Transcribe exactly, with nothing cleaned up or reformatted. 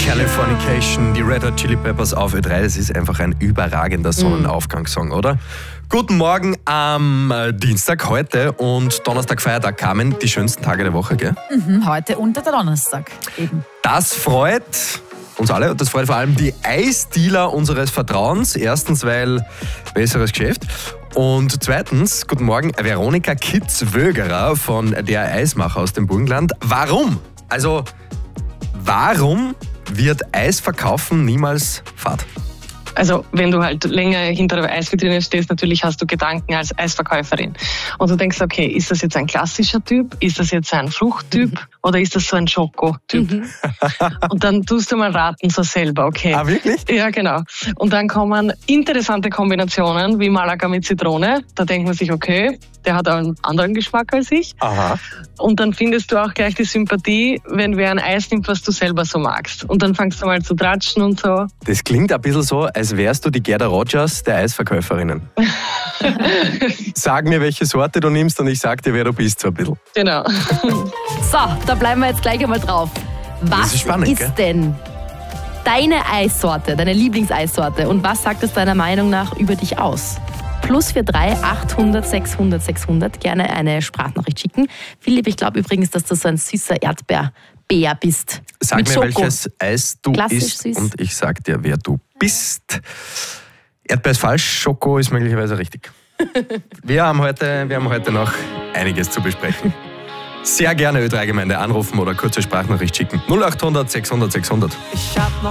Californication, die Red Hot Chili Peppers auf Ö drei, das ist einfach ein überragender Sonnenaufgangssong, oder? Guten Morgen am Dienstag heute und Donnerstag, Feiertag kamen die schönsten Tage der Woche, gell? Mhm, heute und der Donnerstag eben. Das freut uns alle und das freut vor allem die Eisdealer unseres Vertrauens. Erstens, weil besseres Geschäft. Und zweitens, guten Morgen, Veronika Kitz-Wögerer von der Eismacher aus dem Burgenland. Warum? Also, warum wird Eisverkaufen niemals Fad? Also wenn du halt länger hinter der Eisvitrine stehst, natürlich hast du Gedanken als Eisverkäuferin. Und du denkst, okay, ist das jetzt ein klassischer Typ? Ist das jetzt ein Fruchttyp? Oder ist das so ein Schokotyp? Mhm. Und dann tust du mal raten so selber, okay. Ah, wirklich? Ja, genau. Und dann kommen interessante Kombinationen wie Malaga mit Zitrone. Da denkt man sich, okay, der hat einen anderen Geschmack als ich. Aha. Und dann findest du auch gleich die Sympathie, wenn wer ein Eis nimmt, was du selber so magst. Und dann fangst du mal zu tratschen und so. Das klingt ein bisschen so, als wärst du die Gerda Rogers der Eisverkäuferinnen. Sag mir, welche Sorte du nimmst und ich sag dir, wer du bist, so ein bisschen. Genau. So, da bleiben wir jetzt gleich einmal drauf. Was ist, spannend, ist gell? denn deine Eissorte, deine Lieblingseissorte und was sagt es deiner Meinung nach über dich aus? Plus vier drei achthundert sechshundert sechshundert, gerne eine Sprachnachricht schicken. Philipp, ich glaube übrigens, dass du so ein süßer Erdbeerbär bist. Sag mit mir, Schoko. welches Eis du Klassisch isst süß. und ich sag dir, wer du bist. Erdbeer ist falsch, Schoko ist möglicherweise richtig. Wir haben heute, wir haben heute noch einiges zu besprechen. Sehr gerne Ö drei Gemeinde anrufen oder kurze Sprachnachricht schicken. null achthundert sechshundert sechshundert. Ich hab noch